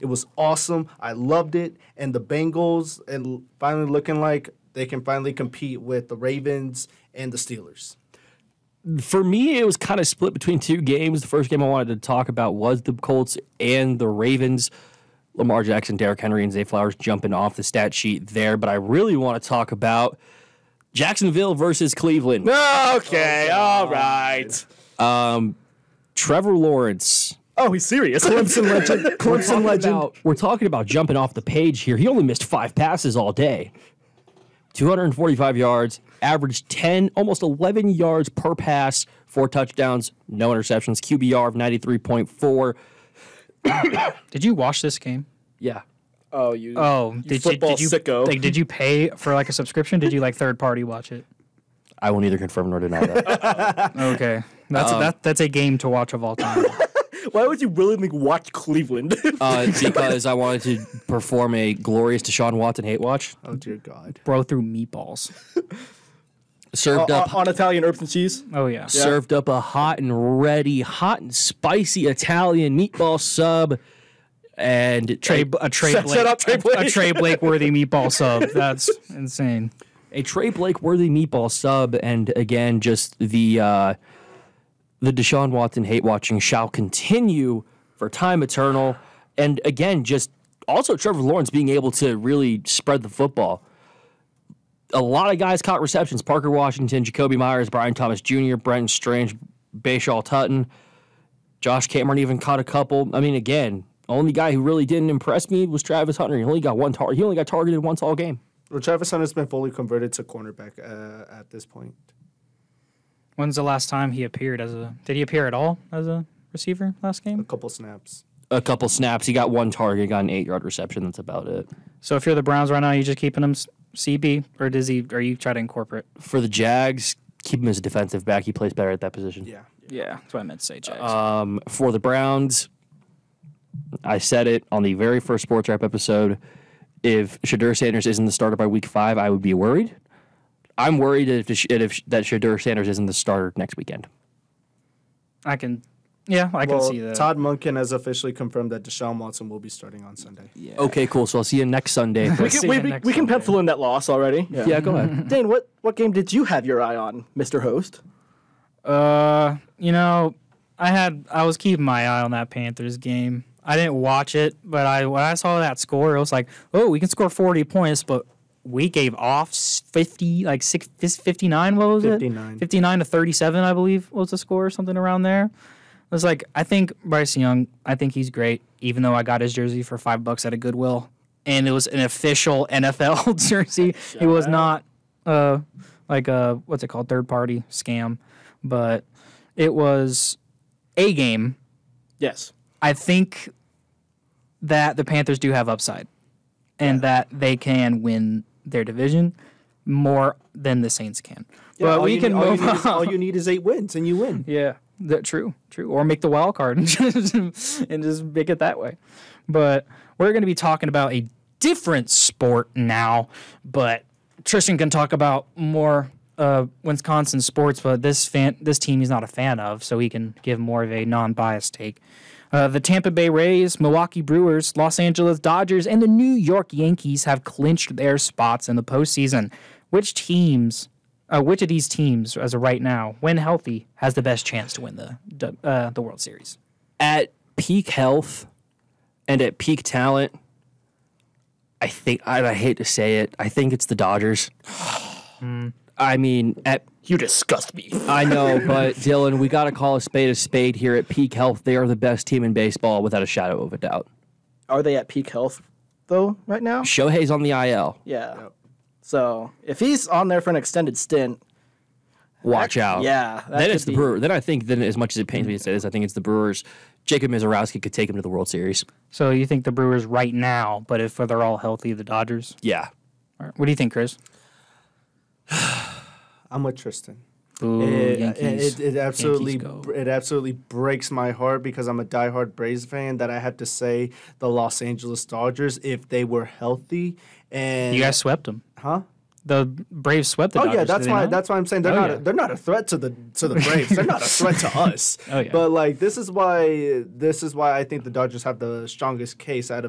It was awesome. I loved it. And the Bengals and finally looking like they can finally compete with the Ravens and the Steelers. For me, it was kind of split between two games. The first game I wanted to talk about was the Colts and the Ravens. Lamar Jackson, Derrick Henry, and Zay Flowers jumping off the stat sheet there. But I really want to talk about Jacksonville versus Cleveland. Okay, all right. Trevor Lawrence. Oh, he's serious. Clemson legend. Clemson legend. We're talking about jumping off the page here. He only missed 5 passes all day. 245 yards, averaged 10, almost 11 yards per pass, 4 touchdowns, no interceptions, QBR of 93.4. Did you watch this game? Yeah. Oh, you did football you sicko. Like, did you pay for like a subscription? Did you like third party watch it? I will neither confirm nor deny that. Okay, that's a game to watch of all time. Why would you willingly watch Cleveland? Because I wanted to perform a glorious Deshaun Watson hate watch. Oh, dear God. Bro threw meatballs. Served up on Italian herbs and cheese. Oh yeah. served up a hot and spicy Italian meatball sub, and A Trey Shut up, Trey Blake. A Trey Blake worthy meatball sub. That's insane. a Trey Blake worthy meatball sub, and again, just the Deshaun Watson hate watching shall continue for time eternal, and again, just also Trevor Lawrence being able to really spread the football. A lot of guys caught receptions: Parker Washington, Jacoby Myers, Brian Thomas Jr., Brenton Strange, Bashaw Tutton, Josh Cameron even caught a couple. I mean, again, only guy who really didn't impress me was Travis Hunter. He only got one target. He only got targeted once all game. Well, Travis Hunter's been fully converted to cornerback at this point. When's the last time he appeared did he appear at all as a receiver last A game? couple snaps. A couple snaps. He got one target, got an 8-yard reception. That's about it. So if you're the Browns right now, you just keeping him CB, or you try to incorporate? For the Jags, keep him as a defensive back. He plays better at that position. Yeah. Yeah, that's what I meant to say, Jags. For the Browns, I said it on the very first Sports Wrap episode. If Shadur Sanders isn't the starter by week 5, I would be worried. I'm worried if that Shadur Sanders isn't the starter next weekend. I can see that. Todd Monken has officially confirmed that Deshaun Watson will be starting on Sunday. Yeah. Okay, cool. So I'll see you next Sunday. We See you can next we can Sunday. pencil in that loss already. Yeah, go ahead. Dane, what game did you have your eye on, Mr. Host? I was keeping my eye on that Panthers game. I didn't watch it, but when I saw that score, it was like, oh, we can score 40 points, but we gave off 59. What was 59. it? 59 to 37, I believe was the score, something around there. It was like, I think Bryce Young, I think he's great, even though I got his jersey for $5 at a Goodwill, and it was an official NFL jersey. It was not what's it called, third party scam, but it was a game. Yes. I think that the Panthers do have upside, and that they can win their division more than the Saints can. Yeah, But we can move on. All you need is 8 wins, and you win. Yeah, true. Or make the wild card and just make it that way. But we're going to be talking about a different sport now. But Tristan can talk about more Wisconsin sports, but this team he's not a fan of, so he can give more of a non-biased take. The Tampa Bay Rays, Milwaukee Brewers, Los Angeles Dodgers, and the New York Yankees have clinched their spots in the postseason. Which of these teams, as of right now, when healthy, has the best chance to win the World Series? At peak health and at peak talent, I think, I hate to say it, I think it's the Dodgers. I mean, You disgust me. I know, but Dylan, we got to call a spade here. At peak health, they are the best team in baseball without a shadow of a doubt. Are they at peak health, though, right now? Shohei's on the IL. Yeah. Yep. So if he's on there for an extended stint, Watch out. yeah. that Then could it's the be- Brewers. Then I think, as much as it pains me to say this, I think it's the Brewers. Jacob Mizorowski could take him to the World Series. So you think the Brewers right now, but if they're all healthy, the Dodgers? Yeah. All right. What do you think, Chris? I'm with Tristan. Ooh, Yankees. It absolutely Yankees go. it absolutely breaks my heart because I'm a diehard Braves fan that I have to say the Los Angeles Dodgers if they were healthy and You guys swept them. huh? The Braves swept the Dodgers. Yeah, did they not? that's why I'm saying they're Oh, not yeah. they're not a threat to the Braves. They're not a threat to us. Oh, yeah. But like this is why I think the Dodgers have the strongest case out of